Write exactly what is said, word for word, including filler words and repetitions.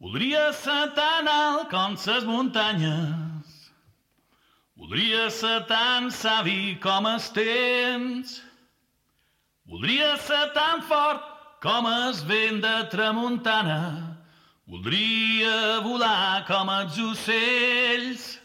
Voldria ser tan alt com ses muntanyes. Voldria ser tan savi com els temps. Voldria ser tan fort com el vent de tramuntana. Voldria volar com els ocells.